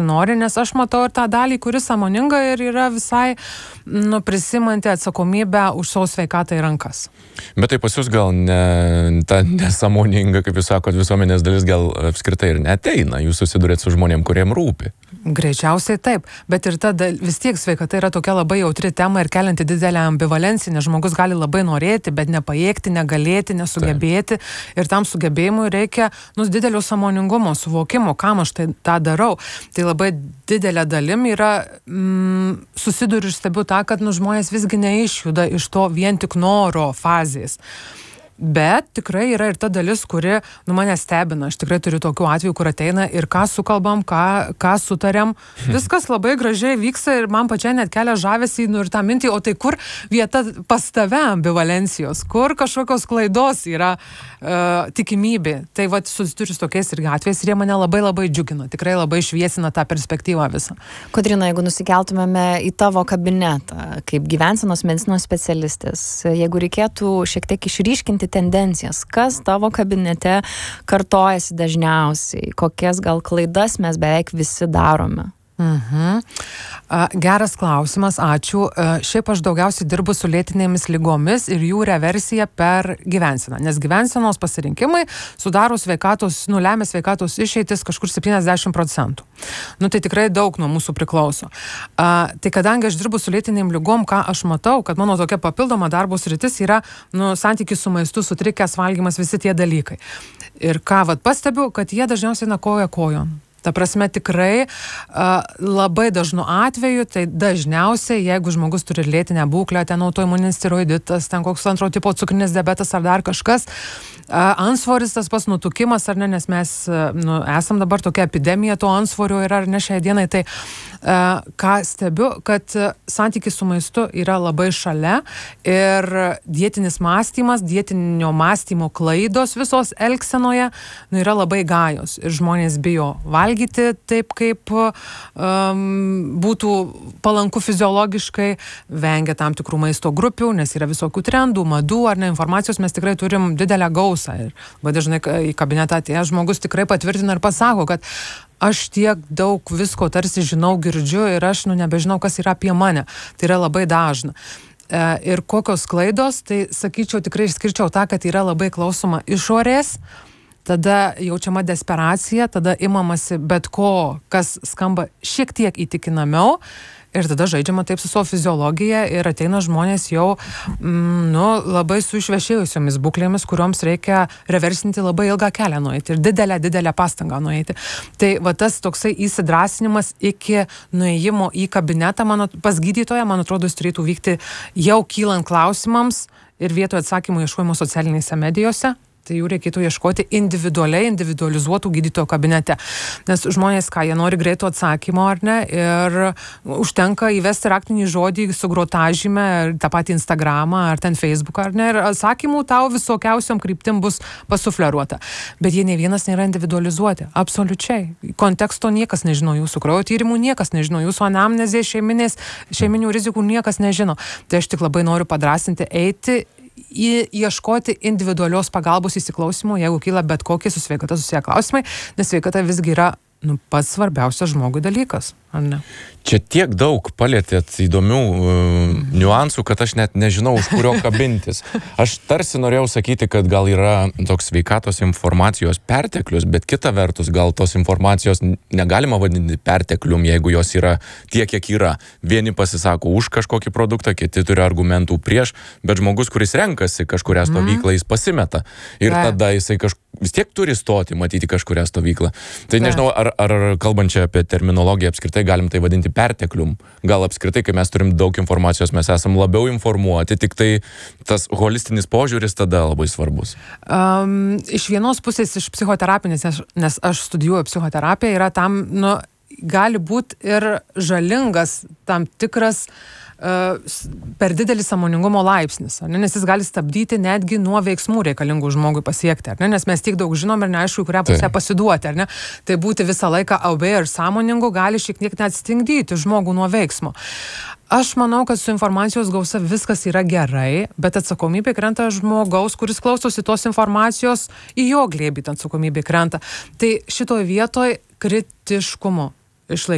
nesinori, nes aš matau ir tą dalį, kuri sąmoninga ir yra visai prisimanti atsakomybę už savo sveikatą į rankas. Bet tai pas jūs gal ta nesąmoninga, kaip jūs sakot, visuomenės dalis gal apskritai ir neateina, jūs susidurėt su žmonėm, kuriem rūpi. Greičiausiai taip, bet ir tada vis tiek sveikata yra tokia labai jautri tema ir kelianti didelę ambivalenciją, nes žmogus gali labai norėti, bet nepajėgti, negalėti, nesugebėti. Ir tam sugebėjimui reikia didelio sąmoningumo, suvokimo, kam aš tą darau. Tai labai didelė dalim yra susiduriu ir stebiu tą, kad žmonės visgi neišjuda iš to vien tik noro fazės. Bet tikrai yra ir ta dalis, kuri mane stebina. Aš tikrai turiu tokių atvejų, kur ateina ir ką sukalbam, ką sutariam. Viskas labai gražiai vyksta ir man pačiai net kelia žavesį ir tą mintį, o tai kur vieta pas tave ambivalencijos, kur kažkokios klaidos yra tikimybė. Tai susituriu su tokiais irgi atvejais ir jie mane labai labai džiugina. Tikrai labai šviesina tą perspektyvą visą. Kotryna, jeigu nusikeltumėme į tavo kabinetą, kaip gyvensenos medicinos specialistės, jeigu reikėtų šiek tiek išryškinti tendencijas, kas tavo kabinete kartojasi dažniausiai, kokias gal klaidas mes beveik visi darome? Geras klausimas, ačiū. Šiaip aš daugiausiai dirbu su lėtinėmis ligomis ir jų reversija per gyvenseną, nes gyvensenos pasirinkimai sudaro lemia sveikatos išeitis kažkur 70%. Tai tikrai daug nuo mūsų priklauso. Tai kadangi aš dirbu su lėtinėm ligom, ką aš matau, kad mano tokia papildoma darbo sritis yra santykis su maistu, sutrikęs valgymas, visi tie dalykai. Ir ką pastebiu, kad jie dažniausiai koja kojon. Ta prasme, tikrai labai dažnu atveju, tai dažniausiai, jeigu žmogus turi lėtinę būklę, ten autoimuninis tiroiditas, ten koks antro tipo cukrinis diabetas ar dar kažkas, antsvoris, tas pats nutukimas, ar ne, nes mes esam dabar tokia epidemija to antsvorio yra, ar ne šiai dienai, tai ką stebiu, kad santykis su maistu yra labai šalia ir dietinis mąstymas, dietinio mąstymo klaidos visos elgsenoje yra labai gajos ir žmonės bijo valgyti taip, kaip būtų palanku fiziologiškai, vengia tam tikrų maisto grupių, nes yra visokių trendų, madų ar ne informacijos, mes tikrai turim didelę gausą ir dažnai į kabinetą atėjęs žmogus tikrai patvirtina ir pasako, kad aš tiek daug visko tarsi žinau, girdžiu ir aš nebežinau, kas yra apie mane. Tai yra labai dažna. Ir kokios klaidos, tai sakyčiau, tikrai išskirčiau tą, kad yra labai klausoma išorės, tada jaučiama desperacija, tada imamasi bet ko, kas skamba šiek tiek įtikinamiau ir tada žaidžiama taip su savo fiziologija ir ateina žmonės jau labai su išvešėjusiomis būklėmis, kurioms reikia reversinti labai ilgą kelią nueiti ir didelę pastangą nueiti. Tai tas toksai įsidrąsinimas iki nuėjimo į kabinetą pas gydytoją, man atrodo, jis turėtų vykti jau kylant klausimams ir vietoje atsakymų ieškojimo socialinėse medijose. Tai jų reikėtų ieškoti individualizuotų gydytojo kabinete. Nes žmonės, jie nori greito atsakymo, ar ne, ir užtenka įvesti raktinį žodį su grotažyme, tą patį Instagramą, ar ten Facebooką, ar ne, ir atsakymų tau visokiausiom kryptim bus pasufleruota. Bet jie ne vienas nėra individualizuoti. Absoliučiai. Konteksto niekas nežino, jūsų kraujo tyrimų niekas nežino, jūsų anamnezės, šeiminių rizikų niekas nežino. Tai aš tik labai noriu padrąsinti eiti ieškoti individualios pagalbos įsiklausimo, jeigu kyla bet kokie su sveikata susiję klausimai, nes sveikata visgi yra pats svarbiausias žmogui dalykas, ar ne? Čia tiek daug palietėt įdomių niuansų, kad aš net nežinau, už kurio kabintis. Aš tarsi norėjau sakyti, kad gal yra toks sveikatos informacijos perteklius, bet kita vertus, gal tos informacijos negalima vadinti perteklium, jeigu jos yra tiek, kiek yra. Vieni pasisako už kažkokį produktą, kiti turi argumentų prieš, bet žmogus, kuris renkasi kažkurią stovyklą, jis pasimeta. Ir tada jisai vis tiek turi stoti, matyti kažkurią stovyklą. Tai nežinau, ar kalbant čia apie terminologiją, apskritai galim tai vadinti perteklium. Gal apskritai, kai mes turim daug informacijos, mes esam labiau informuoti, tik tai tas holistinis požiūris tada labai svarbus. Iš vienos pusės, iš psichoterapinės, nes aš studijuoju psichoterapiją, yra tam, gali būti ir žalingas tam tikras per didelį sąmoningumo laipsnis, nes jis gali stabdyti netgi nuo veiksmų reikalingų žmogui pasiekti, nes mes tiek daug žinom ir neaišku, kurią pusę pasiduoti, tai būti visą laiką aware ir sąmoningu gali šiek tiek net stingdyti žmogų nuo veiksmo. Aš manau, kad su informacijos gausa viskas yra gerai, bet atsakomybė krenta žmogaus, kuris klausosi tos informacijos, į jo glėbį atsakomybė krenta. Tai šitoj vietoj kritiškumo išlaikyti.